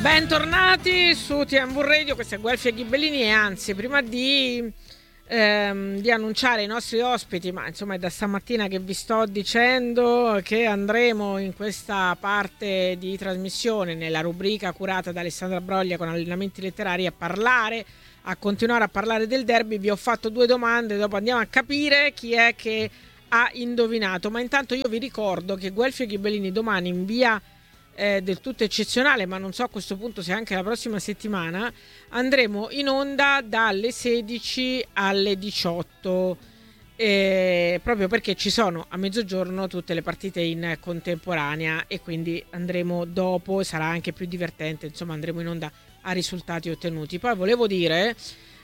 Bentornati su TMV Radio, questo è Guelfi e Ghibellini e anzi, prima di annunciare i nostri ospiti, ma insomma è da stamattina che vi sto dicendo che andremo in questa parte di trasmissione, nella rubrica curata da Alessandra Broglia con allenamenti letterari, a continuare a parlare del derby. Vi ho fatto 2 domande, dopo andiamo a capire chi è che ha indovinato, ma intanto io vi ricordo che Guelfi e Ghibellini domani in via del tutto eccezionale, ma non so a questo punto se anche la prossima settimana andremo in onda dalle 16 alle 18, proprio perché ci sono a mezzogiorno tutte le partite in contemporanea e quindi andremo dopo, sarà anche più divertente, insomma andremo in onda a risultati ottenuti. Poi volevo dire,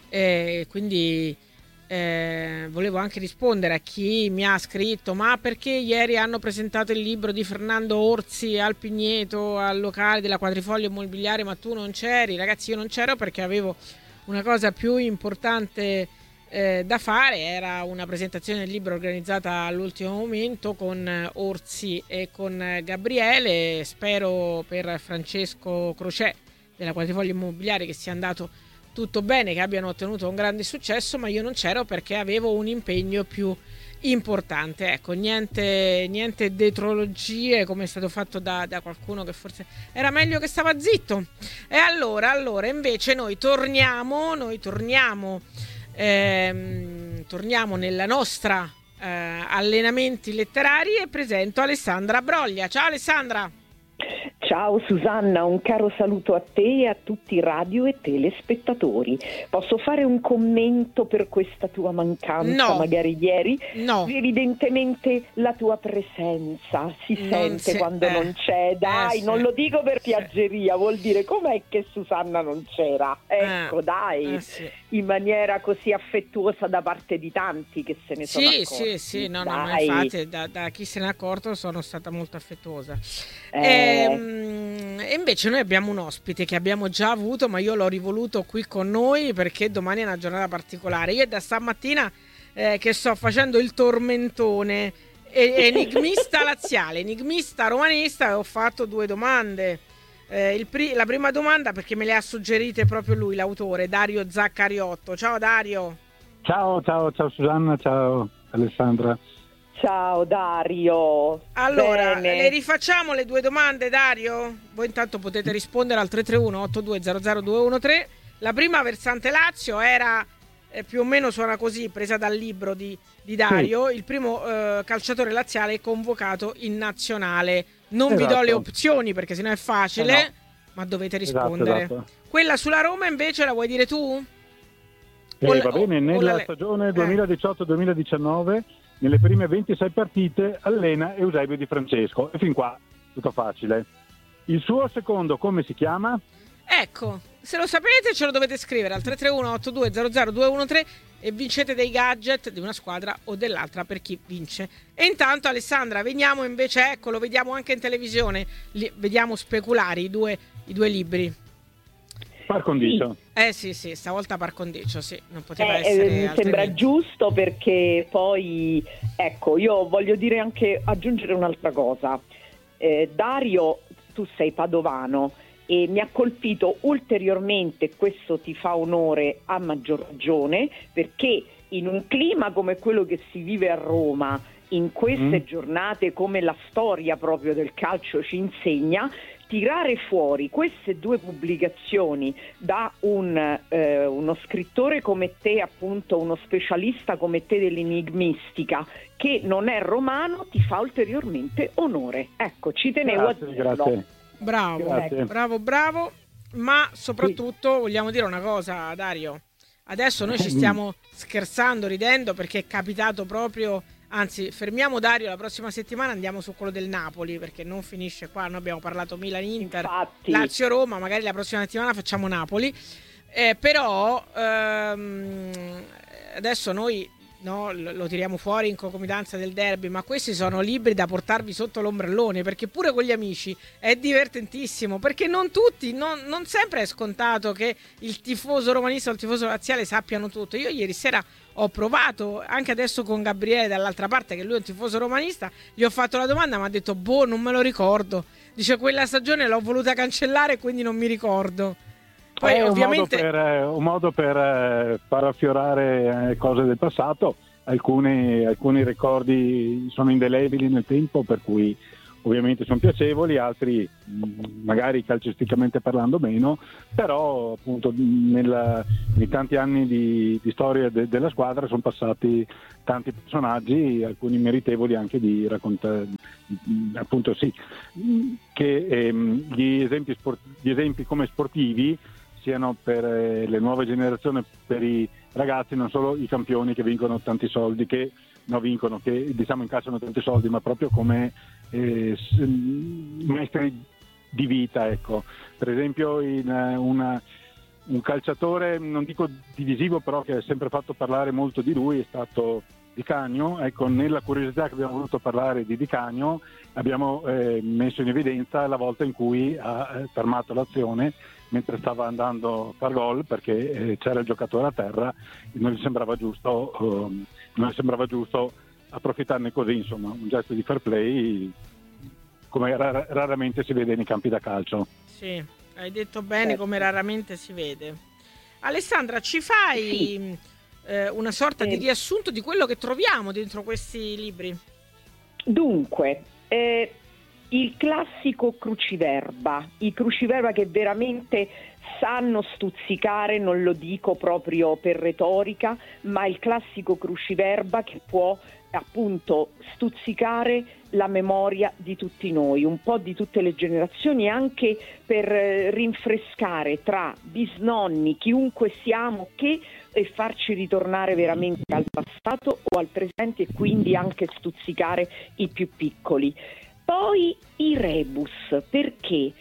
volevo anche rispondere a chi mi ha scritto: ma perché ieri hanno presentato il libro di Fernando Orsi al Pigneto, al locale della Quadrifoglio Immobiliare, ma tu non c'eri? Ragazzi, io non c'ero perché avevo una cosa più importante da fare. Era una presentazione del libro organizzata all'ultimo momento con Orsi e con Gabriele. Spero per Francesco Crocè della Quadrifoglio Immobiliare che sia andato tutto bene, che abbiano ottenuto un grande successo, ma io non c'ero perché avevo un impegno più importante. Ecco, niente detrologie come è stato fatto da qualcuno che forse era meglio che stava zitto. E allora invece noi torniamo nella nostra allenamenti letterari e presento Alessandra Broglia. Ciao Alessandra. Ciao Susanna, un caro saluto a te e a tutti i radio e telespettatori. Posso fare un commento per questa tua mancanza? No. Magari ieri? No. Evidentemente la tua presenza si sente quando non c'è. Dai, non lo dico per piaggeria, vuol dire com'è che Susanna non c'era. Ecco, dai, in maniera così affettuosa da parte di tanti che se ne sono accorti. Sì, no, ma infatti da chi se ne è accorto sono stata molto affettuosa. E invece noi abbiamo un ospite che abbiamo già avuto, ma io l'ho rivoluto qui con noi perché domani è una giornata particolare. Io è da stamattina che sto facendo il tormentone enigmista laziale, enigmista romanista, e ho fatto 2 domande. La prima domanda, perché me le ha suggerite proprio lui, l'autore, Dario Zaccariotto. Ciao Dario. Ciao Susanna, ciao Alessandra. Ciao Dario. Allora, bene. le rifacciamo le 2 domande, Dario? Voi intanto potete rispondere al 331-8200-213. La prima, versante Lazio, era più o meno suona così, presa dal libro di Dario. Sì. Il primo calciatore laziale è convocato in nazionale. Non vi do le opzioni perché sennò è facile, ma dovete rispondere. Esatto. Quella sulla Roma invece la vuoi dire tu? Va bene, nella stagione 2018-2019... nelle prime 26 partite allena Eusebio Di Francesco. E fin qua tutto facile. Il suo secondo come si chiama? Ecco, se lo sapete ce lo dovete scrivere al 331-8200-213 e vincete dei gadget di una squadra o dell'altra per chi vince. E intanto Alessandra, veniamo invece, ecco, lo vediamo anche in televisione, vediamo speculare i due libri. Par condicio. Sì, stavolta par condicio, sì, non poteva essere mi sembra giusto, perché poi, ecco, io voglio dire anche, aggiungere un'altra cosa. Dario, tu sei padovano e mi ha colpito ulteriormente, questo ti fa onore a maggior ragione, perché in un clima come quello che si vive a Roma, in queste giornate, come la storia proprio del calcio ci insegna, tirare fuori queste 2 pubblicazioni da uno scrittore come te, appunto uno specialista come te dell'enigmistica, che non è romano, ti fa ulteriormente onore. Ecco, ci tenevo a dirlo. Grazie. Bravo, ma soprattutto vogliamo dire una cosa, Dario. Adesso noi ci stiamo scherzando, ridendo, perché è capitato proprio. Anzi, fermiamo Dario, la prossima settimana andiamo su quello del Napoli, perché non finisce qua. Noi abbiamo parlato Milan-Inter, Lazio-Roma, magari la prossima settimana facciamo Napoli. Però adesso noi lo tiriamo fuori in concomitanza del derby, ma questi sono libri da portarvi sotto l'ombrellone, perché pure con gli amici è divertentissimo, perché non sempre è scontato che il tifoso romanista o il tifoso laziale sappiano tutto. Io ieri sera ho provato, anche adesso con Gabriele dall'altra parte, che lui è un tifoso romanista, gli ho fatto la domanda, mi ha detto non me lo ricordo. Dice quella stagione l'ho voluta cancellare, quindi non mi ricordo. Poi È ovviamente un modo per far affiorare cose del passato. Alcuni ricordi sono indelebili nel tempo, per cui ovviamente sono piacevoli, altri magari calcisticamente parlando meno, però appunto nei tanti anni di storia della squadra sono passati tanti personaggi, alcuni meritevoli anche di raccontare, appunto sì, che gli esempi come sportivi siano per le nuove generazioni, per i ragazzi, non solo i campioni che vincono tanti soldi, che diciamo incassano tanti soldi, ma proprio come maestri di vita, ecco. Per esempio un calciatore, non dico divisivo, però che ha sempre fatto parlare molto di lui, è stato Di Canio. Ecco, nella curiosità che abbiamo voluto parlare di Canio abbiamo messo in evidenza la volta in cui ha fermato l'azione mentre stava andando a far gol, perché c'era il giocatore a terra e non gli sembrava giusto approfittarne così, insomma, un gesto di fair play come raramente si vede nei campi da calcio. Sì, hai detto bene, come raramente si vede. Alessandra, ci fai una sorta di riassunto di quello che troviamo dentro questi libri? Dunque, il classico cruciverba, i cruciverba che veramente sanno stuzzicare, non lo dico proprio per retorica, ma il classico cruciverba che può appunto stuzzicare la memoria di tutti noi, un po' di tutte le generazioni, anche per rinfrescare tra bisnonni, chiunque siamo, e farci ritornare veramente al passato o al presente, e quindi anche stuzzicare i più piccoli. Poi i rebus, perché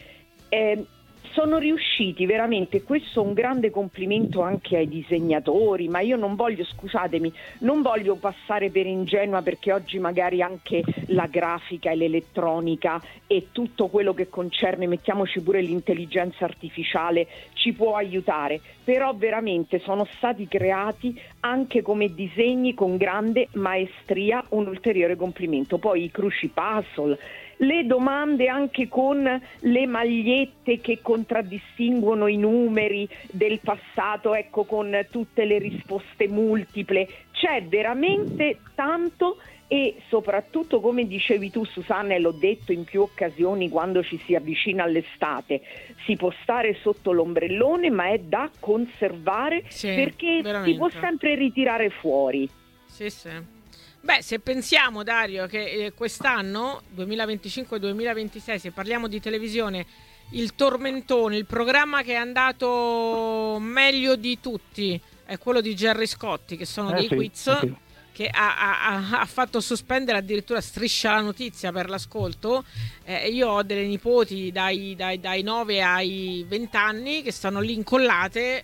sono riusciti veramente, questo è un grande complimento anche ai disegnatori, ma io non voglio passare per ingenua, perché oggi magari anche la grafica e l'elettronica e tutto quello che concerne, mettiamoci pure l'intelligenza artificiale, ci può aiutare, però veramente sono stati creati anche come disegni con grande maestria, un ulteriore complimento. Poi i cruci puzzle, le domande anche con le magliette che contraddistinguono i numeri del passato, ecco, con tutte le risposte multiple, c'è veramente tanto. E soprattutto, come dicevi tu, Susanna, e l'ho detto in più occasioni, quando ci si avvicina all'estate, si può stare sotto l'ombrellone, ma è da conservare, perché veramente si può sempre ritirare fuori. Sì. Beh, se pensiamo, Dario, che quest'anno 2025-2026, se parliamo di televisione, il tormentone, il programma che è andato meglio di tutti è quello di Gerry Scotti, che sono dei quiz, che ha fatto sospendere addirittura Striscia la Notizia per l'ascolto. Io ho delle nipoti dai 9 ai 20 anni che stanno lì incollate,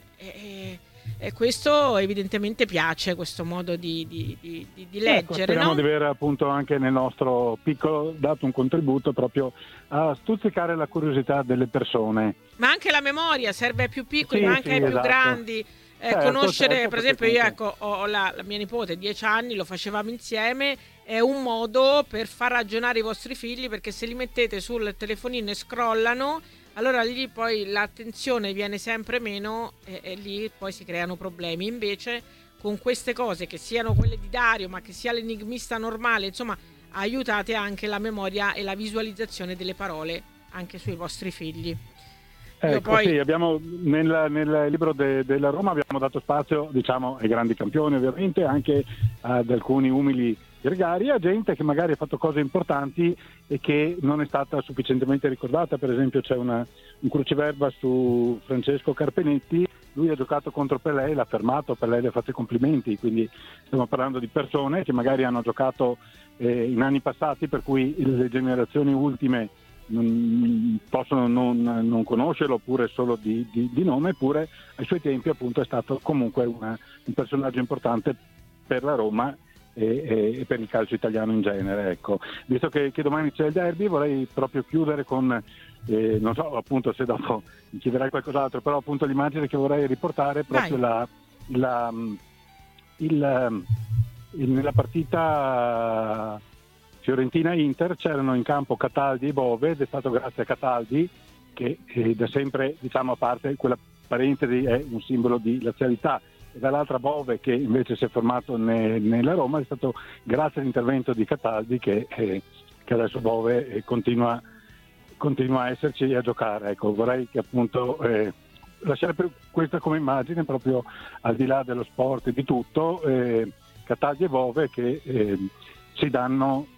e questo evidentemente piace, questo modo di leggere. Speriamo di aver appunto anche nel nostro piccolo dato un contributo proprio a stuzzicare la curiosità delle persone. Ma anche la memoria serve ai più piccoli, ma anche ai più grandi. Conoscere, per esempio, io ho la mia nipote 10 anni, lo facevamo insieme, è un modo per far ragionare i vostri figli, perché se li mettete sul telefonino e scrollano, allora lì poi l'attenzione viene sempre meno, e lì poi si creano problemi. Invece con queste cose, che siano quelle di Dario, ma che sia l'enigmista normale, insomma, aiutate anche la memoria e la visualizzazione delle parole anche sui vostri figli. Sì, abbiamo nel libro della Roma abbiamo dato spazio, diciamo, ai grandi campioni, ovviamente, anche ad alcuni umili gregari, a gente che magari ha fatto cose importanti e che non è stata sufficientemente ricordata. Per esempio c'è un cruciverba su Francesco Carpenetti, lui ha giocato contro Pelé, l'ha fermato, Pelé le ha fatto i complimenti, quindi stiamo parlando di persone che magari hanno giocato in anni passati, per cui le generazioni ultime possono non conoscerlo, oppure solo di nome, eppure ai suoi tempi appunto è stato comunque un personaggio importante per la Roma e per il calcio italiano in genere, ecco. Visto che domani c'è il derby, vorrei proprio chiudere con non so appunto se dopo mi chiederai qualcos'altro, però appunto l'immagine che vorrei riportare è proprio nella partita Fiorentina-Inter, c'erano in campo Cataldi e Bove, ed è stato grazie a Cataldi che da sempre, diciamo, a parte quella parentesi, è un simbolo di lazialità, e dall'altra Bove che invece si è formato nella Roma, è stato grazie all'intervento di Cataldi che adesso Bove continua a esserci e a giocare. Ecco, vorrei che appunto lasciare questa come immagine, proprio al di là dello sport e di tutto, Cataldi e Bove che si danno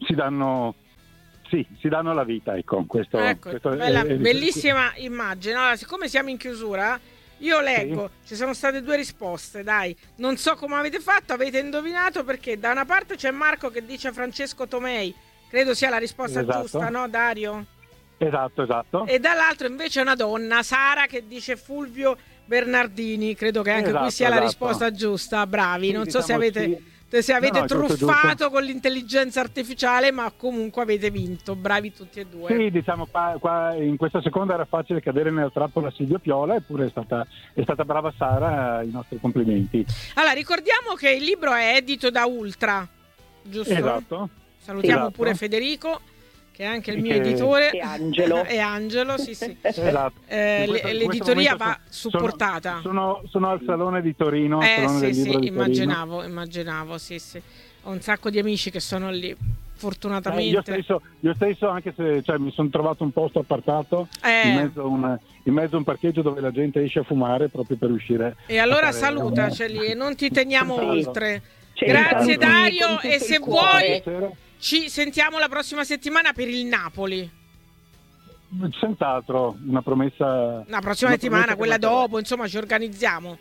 la vita, ecco. Questo Bellissima immagine. Allora, siccome siamo in chiusura, io leggo, ci sono state 2 risposte, dai, non so come avete fatto, avete indovinato, perché da una parte c'è Marco che dice Francesco Tomei, credo sia la risposta giusta, no Dario? Esatto. E dall'altro invece una donna, Sara, che dice Fulvio Bernardini, credo che anche qui sia la risposta giusta, bravi, non so se avete truffato giusto. Con l'intelligenza artificiale, ma comunque avete vinto, bravi tutti e 2. Sì, diciamo qua in questa seconda era facile cadere nella trappola Silvio Piola, eppure è stata brava Sara, i nostri complimenti. Allora, ricordiamo che il libro è edito da Ultra, giusto? Esatto. Salutiamo pure Federico, che è anche il mio editore, e Angelo, sì. Esatto. L'editoria va supportata. Sono al Salone di Torino. Immaginavo, sì. Ho un sacco di amici che sono lì, fortunatamente. Io stesso, anche se mi sono trovato un posto appartato in mezzo a un parcheggio dove la gente esce a fumare proprio per uscire. E allora salutaceli e non ti teniamo oltre. Grazie Dario, e se vuoi ci sentiamo la prossima settimana per il Napoli. Senz'altro, una promessa. La prossima settimana, quella dopo, insomma, ci organizziamo.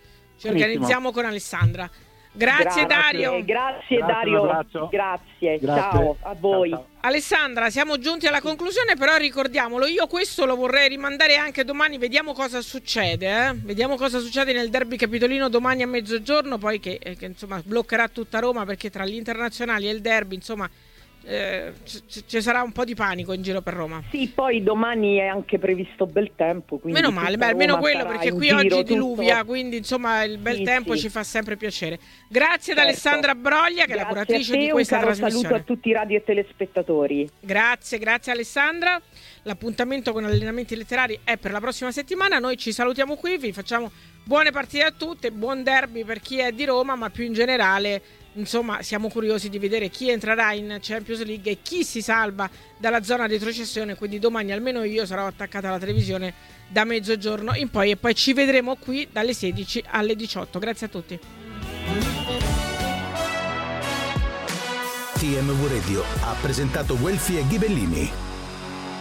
Con Alessandra. Grazie Dario. Grazie Dario. Grazie. Ciao a voi. Ciao. Alessandra, siamo giunti alla conclusione, però ricordiamolo, io questo lo vorrei rimandare anche domani, vediamo cosa succede, Vediamo cosa succede nel derby capitolino domani a mezzogiorno, poi che insomma bloccherà tutta Roma, perché tra gli internazionali e il derby, insomma, ci sarà un po' di panico in giro per Roma. Sì, poi domani è anche previsto bel tempo, quindi meno male, almeno quello, perché qui oggi diluvia, quindi insomma il bel tempo ci fa sempre piacere. Grazie ad Alessandra Broglia, che è la curatrice di questa trasmissione. Saluto a tutti i radio e telespettatori. Grazie Alessandra. L'appuntamento con Allenamenti Letterari è per la prossima settimana. Noi ci salutiamo qui, vi facciamo buone partite a tutte, buon derby per chi è di Roma, ma più in generale, insomma, siamo curiosi di vedere chi entrerà in Champions League e chi si salva dalla zona di retrocessione. Quindi domani almeno io sarò attaccata alla televisione da mezzogiorno in poi, e poi ci vedremo qui dalle 16 alle 18. Grazie a tutti. TMW Radio ha presentato Guelfi e Ghibellini.